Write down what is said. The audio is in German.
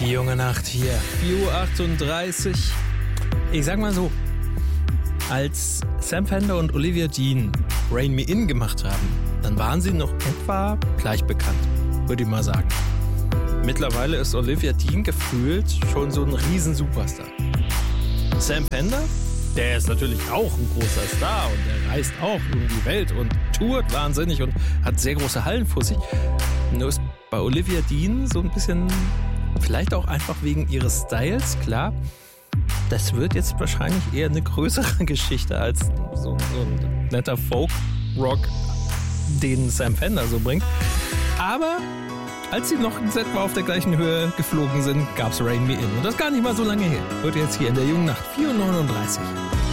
Junge Nacht hier, 4:38 Uhr. Ich sag mal so, als Sam Fender und Olivia Dean Rain Me In gemacht haben, dann waren sie noch etwa gleich bekannt, würde ich mal sagen. Mittlerweile ist Olivia Dean gefühlt schon so ein Riesen-Superstar. Sam Fender, der ist natürlich auch ein großer Star und der reist auch um die Welt und tourt wahnsinnig und hat sehr große Hallen vor sich. Nur ist bei Olivia Dean so ein bisschen, vielleicht auch einfach wegen ihres Styles, klar, das wird jetzt wahrscheinlich eher eine größere Geschichte als so ein netter Folk-Rock, den Sam Fender so bringt. Aber als sie noch etwa auf der gleichen Höhe geflogen sind, gab's Rain Me In. Und das gar nicht mal so lange her. Wird jetzt hier in der jungen Nacht 4:39 Uhr.